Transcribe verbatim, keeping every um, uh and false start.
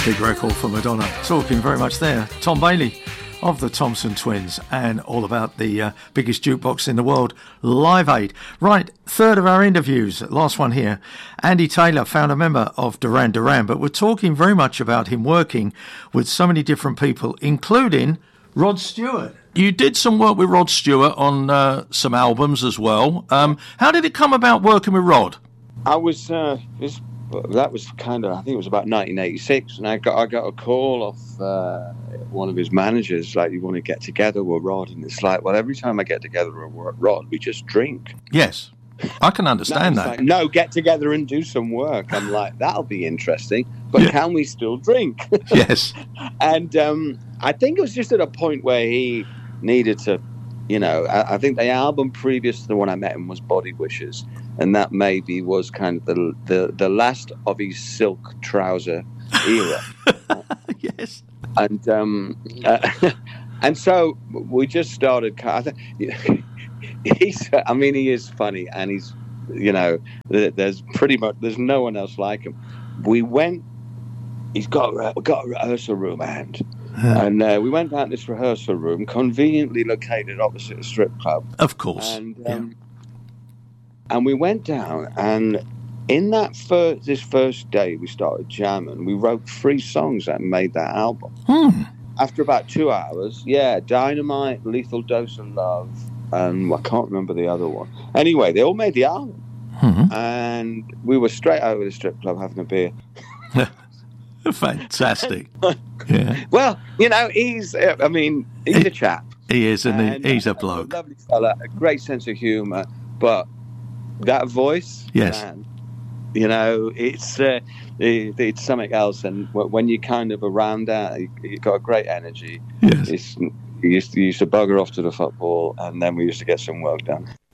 Big record for Madonna. Talking very much there. Tom Bailey of the Thompson Twins, and all about the uh, biggest jukebox in the world, Live Aid. Right, third of our interviews, last one here. Andy Taylor, founder member of Duran Duran, but we're talking very much about him working with so many different people, including Rod Stewart. You did some work with Rod Stewart on uh, some albums as well. Um, how did it come about working with Rod? I was, uh, this, that was kind of, I think it was about nineteen eighty-six, and I got I got a call off uh, one of his managers, like, you want to get together with Rod? And it's like, well, every time I get together with Rod, we just drink. Yes, I can understand that. Like, no, get together and do some work. I'm like, that'll be interesting, but yeah. Can we still drink? Yes. And um, I think it was just at a point where he needed to, you know, I, I think the album previous to the one I met him was Body Wishes, and that maybe was kind of the the, the last of his silk trouser era. Yes. And um, uh, and so we just started. I think he's. I mean, he is funny, and he's. You know, there's pretty much there's no one else like him. We went. He's got got a rehearsal room, and huh. and uh, we went down to this rehearsal room, conveniently located opposite a strip club. Of course. And um, yeah. and we went down, and in that first this first day we started jamming. We wrote three songs that made that album. Hmm. After about two hours, yeah, Dynamite, Lethal Dose of Love, and I can't remember the other one. Anyway, they all made the album, mm-hmm. and we were straight over the strip club having a beer. Fantastic. Yeah. Well, you know, he's, I mean, he's he, a chap. He is, and, and he? he's uh, a bloke. A lovely fella, a great sense of humour, but that voice, yes. man, you know, it's uh, it, it's something else. And when you kind of around that, you've got a great energy. Yes. It's, you used, to, you used to bugger off to the football, and then we used to get some work done.